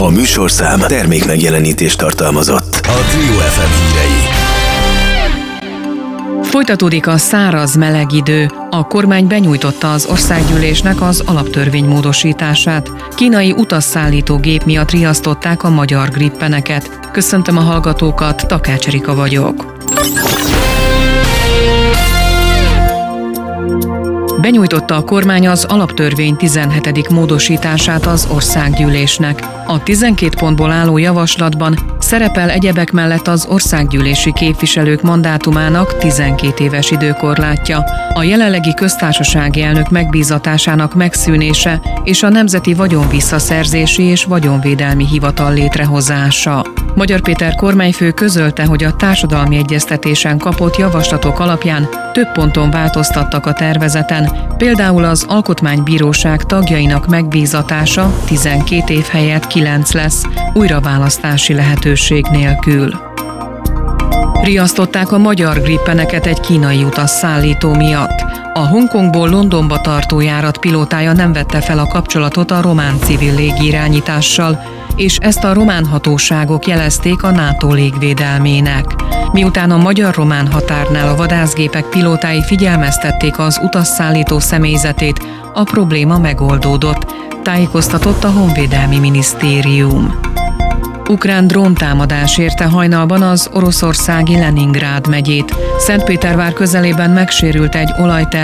A műsorszám termékmegjelenítést tartalmazott. A Trio FM hírei. Folytatódik a száraz meleg idő. A kormány benyújtotta az országgyűlésnek az alaptörvény módosítását. Kínai utasszállító gép miatt riasztották a magyar grippeneket. Köszöntöm a hallgatókat, Takács Erika vagyok. Benyújtotta a kormány az alaptörvény 17. módosítását az országgyűlésnek. A 12 pontból álló javaslatban szerepel egyebek mellett az országgyűlési képviselők mandátumának 12 éves időkorlátja, a jelenlegi köztársasági elnök megbízatásának megszűnése és a Nemzeti Vagyonvisszaszerzési és Vagyonvédelmi Hivatal létrehozása. Magyar Péter kormányfő közölte, hogy a társadalmi egyeztetésen kapott javaslatok alapján több ponton változtattak a tervezeten, például az Alkotmánybíróság tagjainak megbízatása 12 év helyett 9 lesz, újraválasztási lehetőség nélkül. Riasztották a magyar grippeneket egy kínai utasszállító miatt. A Hongkongból Londonba tartó járat pilótája nem vette fel a kapcsolatot a román civil légirányítással, és ezt a román hatóságok jelezték a NATO légvédelmének. Miután a magyar-román határnál a vadászgépek pilótái figyelmeztették az utasszállító személyzetét, a probléma megoldódott, tájékoztatott a Honvédelmi Minisztérium. Ukrán dróntámadás érte hajnalban az oroszországi Leningrád megyét. Szentpétervár közelében megsérült egy olajtermelő